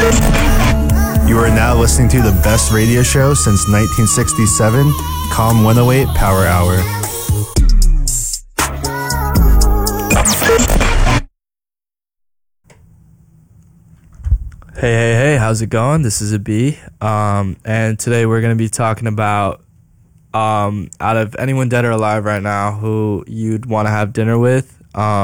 You are now listening to the best radio show since 1967, COM 108 Power Hour. Hey, how's it going? This is a B. And today we're going to be talking about out of anyone dead or alive right now who you'd want to have dinner with,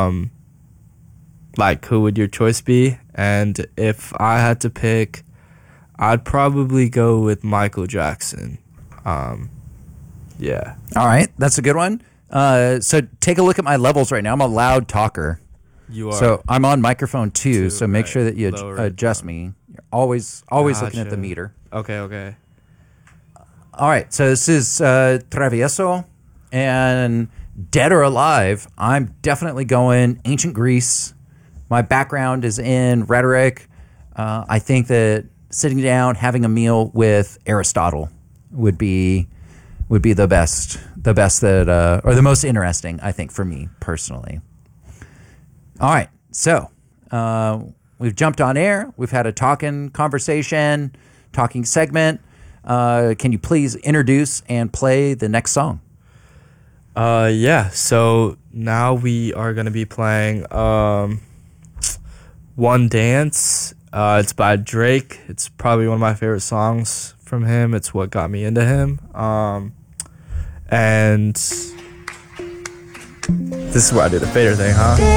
like who would your choice be? And if I had to pick, I'd probably go with Michael Jackson. Yeah. All right, that's a good one. So take a look at my levels right now. I'm a loud talker. You are. So I'm on microphone 2, so make right. sure that you Lower it adjust down. me. You're always looking at the Gotcha. meter. Okay. All right, so this is Travieso, and dead or alive, I'm definitely going ancient Greece. My background is in rhetoric. I think that sitting down, having a meal with Aristotle would be the best that, or the most interesting, I think, for me personally. All right, so we've jumped on air. We've had a talking segment. Can you please introduce and play the next song? Yeah, so now we are going to be playing One Dance. It's by Drake. It's probably one of my favorite songs from him. It's what got me into him. And this is where I do the fader thing, huh?